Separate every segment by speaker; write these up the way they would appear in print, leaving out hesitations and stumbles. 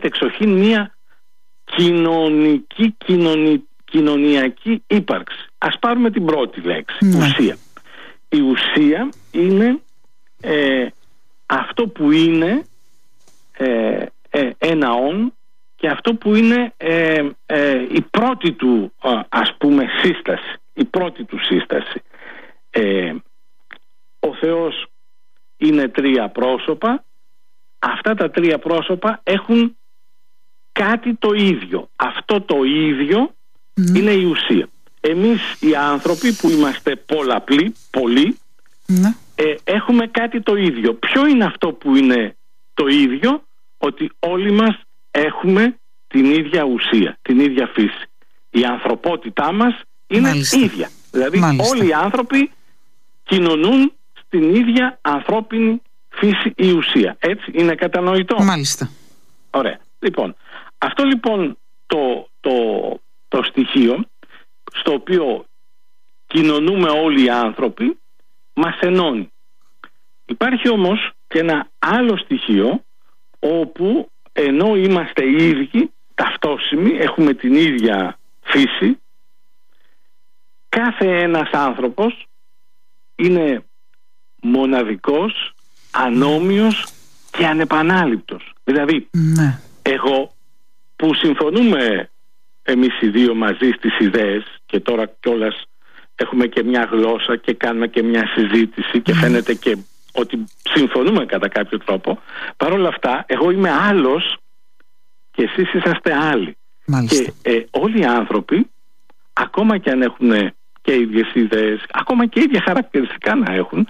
Speaker 1: κατεξοχήν μια κοινωνιακή ύπαρξη. Ας πάρουμε την πρώτη λέξη, ουσία. Η ουσία είναι αυτό που είναι ένα όν, και αυτό που είναι η πρώτη του ας πούμε σύσταση, η πρώτη του σύσταση. Ο Θεός είναι τρία πρόσωπα. Αυτά τα τρία πρόσωπα έχουν κάτι το ίδιο. Αυτό το ίδιο είναι η ουσία. Εμείς οι άνθρωποι που είμαστε πολλοί, έχουμε κάτι το ίδιο. Ποιο είναι αυτό που είναι το ίδιο? Ότι όλοι μας έχουμε την ίδια ουσία, την ίδια φύση. Η ανθρωπότητά μας είναι ίδια. Δηλαδή όλοι οι άνθρωποι κοινωνούν στην ίδια ανθρώπινη φύση ή ουσία. Έτσι είναι κατανοητό?
Speaker 2: Μάλιστα.
Speaker 1: Ωραία. Λοιπόν, αυτό λοιπόν το στοιχείο στο οποίο κοινωνούμε όλοι οι άνθρωποι μας ενώνει. Υπάρχει όμως και ένα άλλο στοιχείο όπου ενώ είμαστε οι ίδιοι, ταυτόσιμοι, έχουμε την ίδια φύση, κάθε ένας άνθρωπος είναι μοναδικός, ανώμιος και ανεπανάληπτος. Δηλαδή, εγώ που συμφωνούμε εμείς οι δύο μαζί στις ιδέες, και τώρα κιόλας έχουμε και μια γλώσσα και κάνουμε και μια συζήτηση και φαίνεται και ότι συμφωνούμε κατά κάποιο τρόπο, παρόλα αυτά εγώ είμαι άλλος και εσείς είσαστε άλλοι.
Speaker 2: Μάλιστα.
Speaker 1: Και όλοι οι άνθρωποι, ακόμα και αν έχουν και ίδιες ιδέες, ακόμα και ίδια χαρακτηριστικά να έχουν,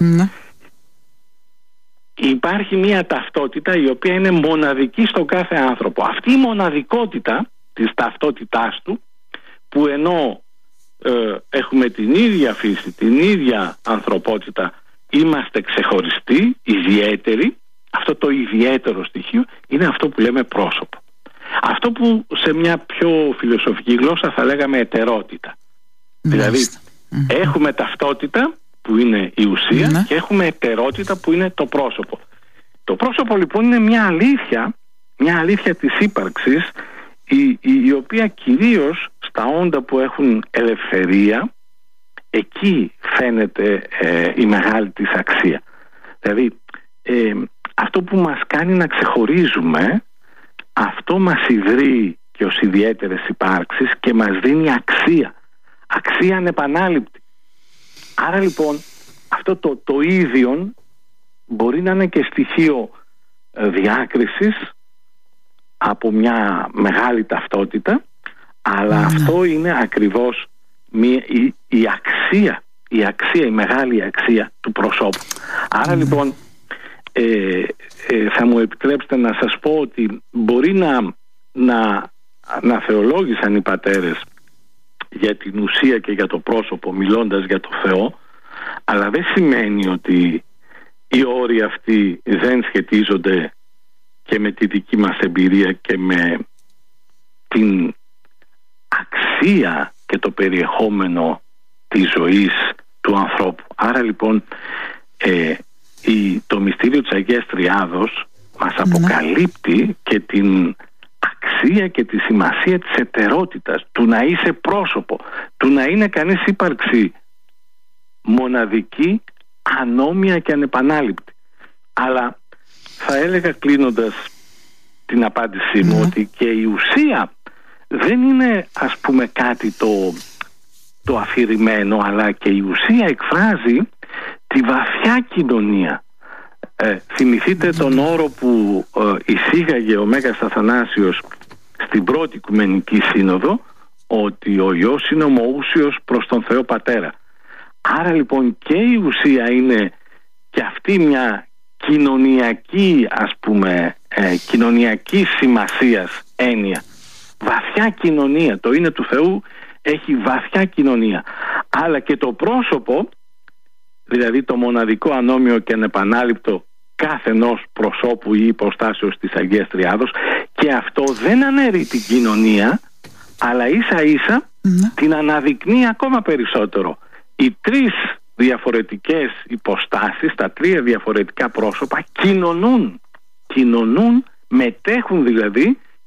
Speaker 1: υπάρχει μια ταυτότητα η οποία είναι μοναδική στον κάθε άνθρωπο. Αυτή η μοναδικότητα της ταυτότητάς του, που ενώ έχουμε την ίδια φύση, την ίδια ανθρωπότητα, είμαστε ξεχωριστοί, ιδιαίτεροι, αυτό το ιδιαίτερο στοιχείο είναι αυτό που λέμε πρόσωπο. Αυτό που σε μια πιο φιλοσοφική γλώσσα θα λέγαμε ετερότητα. Δηλαδή έχουμε ταυτότητα που είναι η ουσία και έχουμε ετερότητα που είναι το πρόσωπο. Το πρόσωπο λοιπόν είναι μια αλήθεια της ύπαρξης, η οποία κυρίως στα όντα που έχουν ελευθερία, εκεί φαίνεται η μεγάλη της αξία. Δηλαδή αυτό που μας κάνει να ξεχωρίζουμε, αυτό μας ιδρύει και ως ιδιαίτερες υπάρξεις και μας δίνει αξία ανεπανάληπτη. Άρα λοιπόν αυτό το ίδιον μπορεί να είναι και στοιχείο διάκρισης από μια μεγάλη ταυτότητα, αλλά αυτό είναι ακριβώς η μεγάλη αξία του προσώπου. Άρα λοιπόν θα μου επιτρέψετε να σας πω ότι μπορεί να θεολόγησαν οι πατέρες για την ουσία και για το πρόσωπο μιλώντας για το Θεό, αλλά δεν σημαίνει ότι οι όροι αυτοί δεν σχετίζονται και με τη δική μας εμπειρία και με την αξία και το περιεχόμενο της ζωής του ανθρώπου. Άρα λοιπόν το μυστήριο της Αγίας Τριάδος μας αποκαλύπτει και την αξία και τη σημασία της ετερότητας, του να είσαι πρόσωπο, του να είναι κανείς ύπαρξη μοναδική, ανώμια και ανεπανάληπτη. Αλλά θα έλεγα κλείνοντας την απάντησή μου ότι και η ουσία δεν είναι ας πούμε κάτι το αφηρημένο, αλλά και η ουσία εκφράζει τη βαθιά κοινωνία. Θυμηθείτε τον όρο που εισήγαγε ο Μέγας Αθανάσιος στην πρώτη Οικουμενική Σύνοδο, ότι ο Υιός είναι ομοούσιος προς τον Θεό Πατέρα. Άρα λοιπόν και η ουσία είναι και αυτή μια κοινωνιακή, ας πούμε, κοινωνιακή σημασίας έννοια. Βαθιά κοινωνία, το είναι του Θεού έχει βαθιά κοινωνία. Αλλά και το πρόσωπο, δηλαδή το μοναδικό, ανώμιο και ανεπανάληπτο κάθε ενός προσώπου ή υποστάσεως της Αγίας Τριάδος, και αυτό δεν αναιρεί την κοινωνία, αλλά ίσα ίσα την αναδεικνύει ακόμα περισσότερο. Οι τρεις διαφορετικές υποστάσεις, τα τρία διαφορετικά πρόσωπα κοινωνούν, μετέχουν δηλαδή